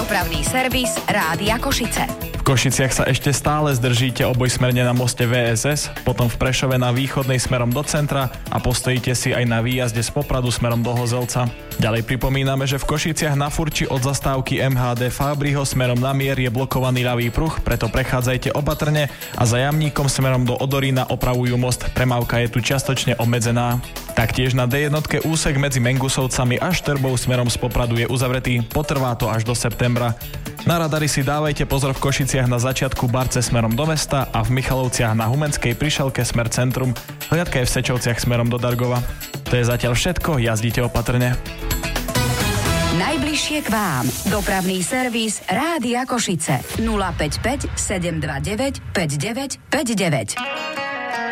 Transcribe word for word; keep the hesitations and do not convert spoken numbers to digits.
Dopravný servis Rádia Košice. V Košiciach sa ešte stále zdržíte obojsmerne na moste vé es es, potom v Prešove na východnej smerom do centra a postojíte si aj na výjazde z Popradu smerom do Hozelca. Ďalej pripomíname, že v Košiciach na Furči od zastávky em há dé Fabriho smerom na Mier je blokovaný ľavý pruh, preto prechádzajte opatrne a za Jamníkom smerom do Odorína opravujú most, premávka je tu čiastočne obmedzená. Taktiež na dé jedna úsek medzi Mengusovcami a Štrbou smerom z Popradu je uzavretý, potrvá to až do septembra. Na radari si dávajte pozor v Košiciach na začiatku Barce smerom do mesta a v Michalovciach na Humenskej prišelke smer centrum, hliadka je v Sečovciach smerom do Dargova. To je zatiaľ všetko, jazdite opatrne. Najbližšie k vám. Dopravný servis Rádia Košice. nula päť päť sedem dva deväť päť deväť päť deväť.